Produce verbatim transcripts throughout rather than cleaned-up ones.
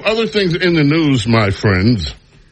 other things in the news, my friends.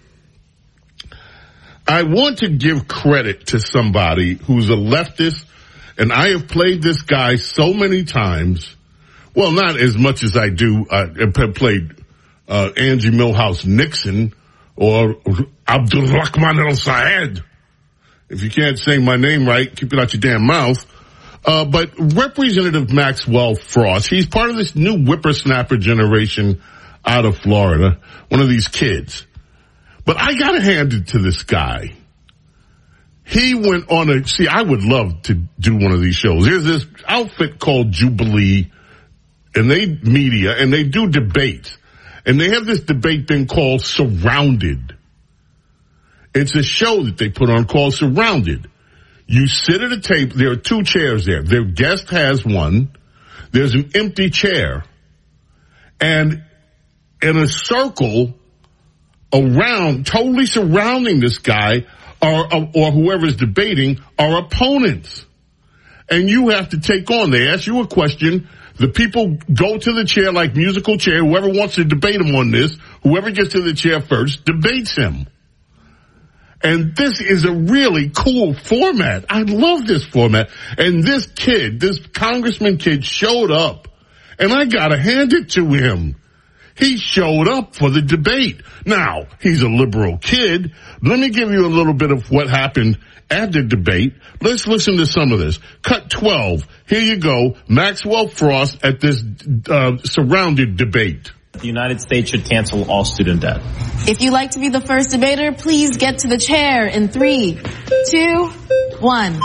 I want to give credit to somebody who's a leftist, and I have played this guy so many times. Well, not as much as I do. I have played uh, Angie Milhouse Nixon or Abdulrahman al-Sayed. If you can't say my name right, keep it out your damn mouth. Uh, but Representative Maxwell Frost, he's part of this new whippersnapper generation out of Florida, one of these kids. But I gotta hand it to this guy. He went on a, see, I would love to do one of these shows. There's this outfit called Jubilee, and they media, and they do debates. And they have this debate thing called Surrounded. It's a show that they put on called Surrounded. You sit at a table, there are two chairs there. Their guest has one. There's an empty chair. And in a circle around, totally surrounding this guy, or, or whoever's debating, are opponents. And you have to take on. They ask you a question. The people go to the chair like musical chair. Whoever wants to debate him on this, whoever gets to the chair first, debates him. And this is a really cool format. I love this format. And this kid, this congressman kid showed up. And I gotta hand it to him. He showed up for the debate. Now, he's a liberal kid. Let me give you a little bit of what happened at the debate. Let's listen to some of this. Cut twelve. Here you go. Maxwell Frost at this uh, Surrounded debate. The United States should cancel all student debt. If you'd like to be the first debater, please get to the chair in three, two, one.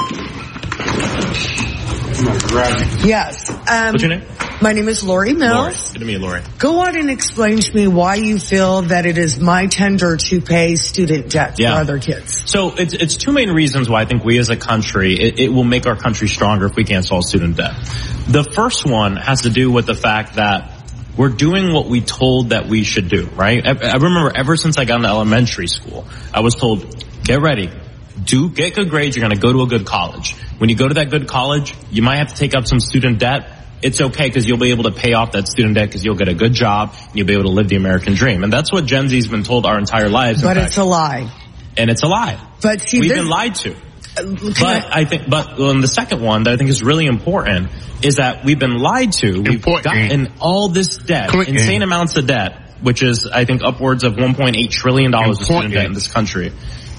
Yes. Um, What's your name? My name is Lori Mills. Lori. Good to meet you, Lori. Go on and explain to me why you feel that it is my tender to pay student debt yeah. for other kids. So it's it's two main reasons why I think we as a country, it, it will make our country stronger if we cancel all student debt. The first one has to do with the fact that we're doing what we told that we should do, right? I, I remember ever since I got into elementary school, I was told, get ready. Do get good grades. You're going to go to a good college. When you go to that good college, you might have to take up some student debt. It's okay because you'll be able to pay off that student debt because you'll get a good job and you'll be able to live the American dream. And that's what Gen Z's been told our entire lives. But it's a lie. And it's a lie. But see, we've this, been lied to. Uh, but I, I think, but well, the second one that I think is really important is that we've been lied to. We've important. gotten all this debt, Clinton. insane amounts of debt, which is I think upwards of one point eight trillion dollars of student debt in this country.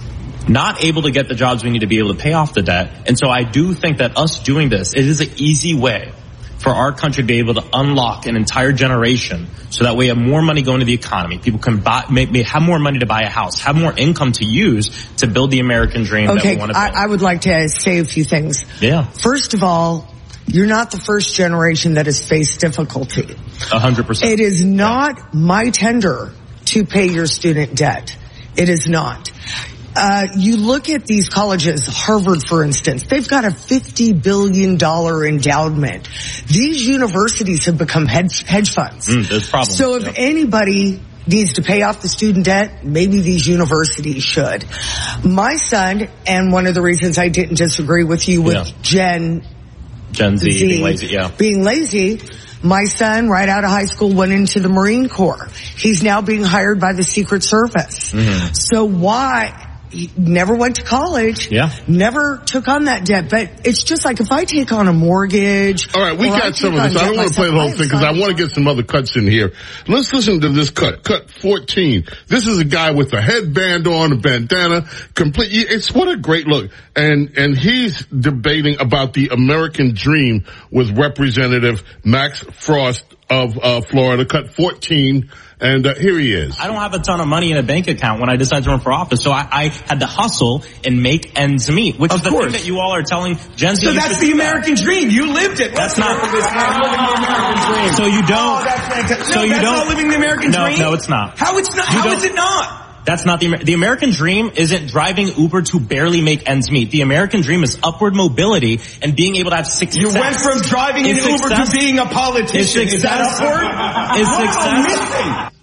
Not able to get the jobs we need to be able to pay off the debt. And so I do think that us doing this, it is an easy way for our country to be able to unlock an entire generation so that we have more money going to the economy. People can buy, may, may have more money to buy a house, have more income to use to build the American dream okay, that we want to build. I, I would like to say a few things. Yeah. First of all, you're not the first generation that has faced difficulty. A hundred percent. It is not yeah. my tender to pay your student debt. It is not. Uh, you look at these colleges, Harvard, for instance, they've got a fifty billion dollars endowment. These universities have become hedge, hedge funds. Mm, there's problems. So if yep. anybody needs to pay off the student debt, maybe these universities should. My son, and one of the reasons I didn't disagree with you with yeah. Gen Gen Z, Z being lazy, yeah. Being lazy, my son, right out of high school, went into the Marine Corps. He's now being hired by the Secret Service. Mm-hmm. So why... He never went to college, yeah. never took on that debt. But it's just like if I take on a mortgage. All right, we got some of this. I don't want to play the whole thing because I want to get some other cuts in here. Let's listen to this cut, cut fourteen. This is a guy with a headband on, a bandana, complete. It's what a great look. And, and he's debating about the American dream with Representative Max Frost of uh, Florida. Cut fourteen. And uh, here he is. I don't have a ton of money in a bank account when I decided to run for office, so I, I had to hustle and make ends meet, which of is the course. thing that you all are telling Gen Z. So that's the American that. dream. You lived it. That's not this American dream. So you don't. Oh, that's fantastic. So no, you that's don't. not living the American no, dream. No, it's not. How it's not? You how is it not? That's not the the American dream. Isn't driving Uber to barely make ends meet. The American dream is upward mobility and being able to have success. You went from driving an Uber to being a politician. Is, is that upward? Is success?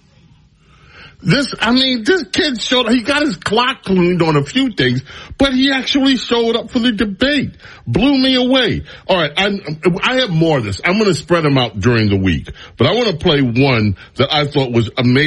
This, I mean, this kid showed, he got his clock cleaned on a few things, but he actually showed up for the debate. Blew me away. All right, I, I have more of this. I'm going to spread them out during the week, but I want to play one that I thought was amazing.